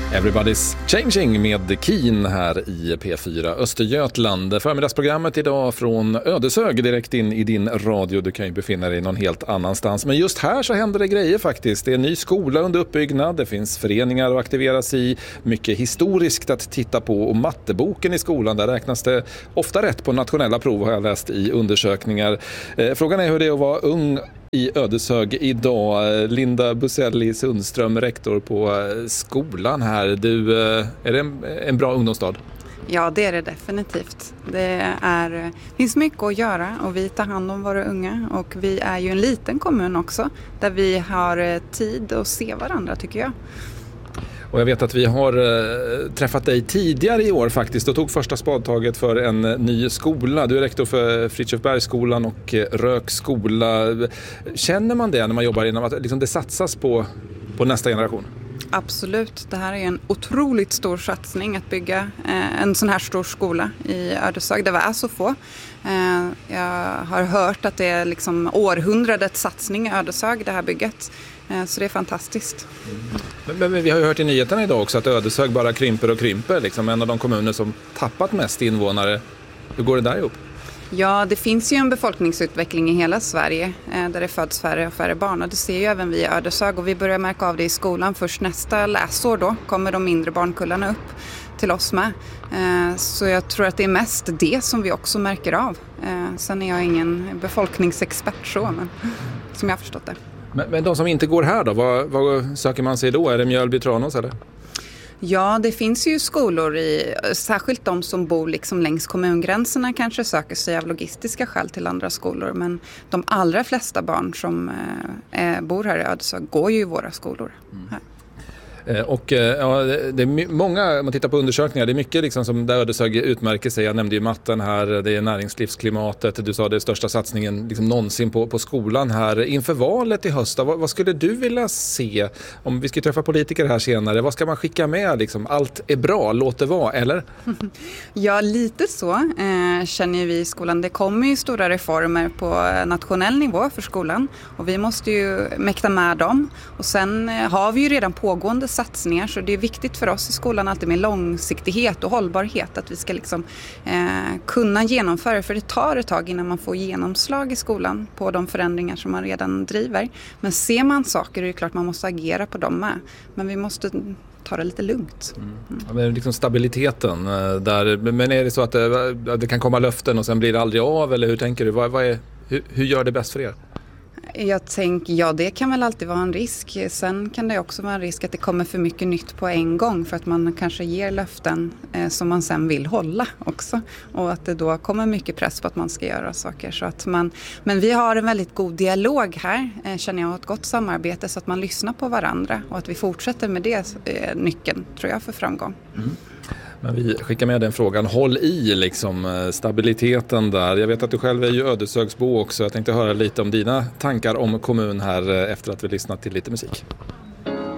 Everybody's Changing med Keen här i P4 Östergötland. Förmiddagsprogrammet idag från Ödeshög direkt in i din radio. Du kan ju befinna dig någon helt annanstans. Men just här så händer det grejer faktiskt. Det är en ny skola under uppbyggnad. Det finns föreningar att aktiveras i. Mycket historiskt att titta på. Och matteboken i skolan, där räknas det ofta rätt på nationella prov, har jag läst i undersökningar. Frågan är hur det är att vara ung i Ödeshög idag. Linda Buselli Sundström, rektor på skolan här. Är det en bra ungdomsstad? Ja, det är det definitivt. Det finns mycket att göra och vi tar hand om våra unga. Och vi är ju en liten kommun också, där vi har tid att se varandra, tycker jag. Och jag vet att vi har träffat dig tidigare i år faktiskt och tog första spadtaget för en ny skola. Du är rektor för Frithiofbergsskolan och Rökskola. Känner man det när man jobbar inom att liksom det satsas på nästa generation? Absolut. Det här är en otroligt stor satsning att bygga en sån här stor skola i Ödeshög där vi är så få. Jag har hört att det är liksom århundradets satsning i Ödeshög, det här bygget. Så det är fantastiskt. Men vi har ju hört i nyheterna idag också att Ödeshög bara krymper och krymper. Liksom en av de kommuner som tappat mest invånare. Hur går det där ihop? Ja, det finns ju en befolkningsutveckling i hela Sverige där det föds färre och färre barn. Och det ser ju även vi i Ödeshög och vi börjar märka av det i skolan. Först nästa läsår då kommer de mindre barnkullarna upp till oss med. Så jag tror att det är mest det som vi också märker av. Sen är jag ingen befolkningsexpert så, men som jag har förstått det. Men de som inte går här då, vad söker man sig då? Är det Mjölby, Tranås eller? Ja, det finns ju skolor särskilt de som bor liksom längs kommungränserna kanske söker sig av logistiska skäl till andra skolor. Men de allra flesta barn som bor här i Ödeshög går ju i våra skolor här. Och ja, det är många, om man tittar på undersökningar, det är mycket liksom som där Ödeshög utmärker sig. Jag nämnde ju matten här, det är näringslivsklimatet, du sa det är största satsningen liksom någonsin på skolan här. Inför valet i höst, vad skulle du vilja se? Om vi ska träffa politiker här senare, vad ska man skicka med? Liksom, allt är bra, låt det vara, eller? Ja, lite så känner vi i skolan. Det kommer ju stora reformer på nationell nivå för skolan och vi måste ju mäkta med dem. Och sen har vi ju redan pågående satsningar, så det är viktigt för oss i skolan alltid med långsiktighet och hållbarhet att vi ska liksom, kunna genomföra, för det tar ett tag innan man får genomslag i skolan på de förändringar som man redan driver. Men ser man saker är det klart man måste agera på dem med. Men vi måste ta det lite lugnt. Ja, men liksom stabiliteten där, men är det så att det kan komma löften och sen blir det aldrig av, eller hur tänker du? Hur gör det bäst för er? Jag tänker, ja, det kan väl alltid vara en risk. Sen kan det också vara en risk att det kommer för mycket nytt på en gång för att man kanske ger löften som man sen vill hålla också. Och att det då kommer mycket press på att man ska göra saker. Så att men vi har en väldigt god dialog här, känner jag, ett gott samarbete så att man lyssnar på varandra och att vi fortsätter med det nyckeln, tror jag, för framgång. Mm. Men vi skickar med den frågan. Håll i liksom stabiliteten där. Jag vet att du själv är ju Ödeshögsbo också. Jag tänkte höra lite om dina tankar om kommun här efter att vi lyssnat till lite musik.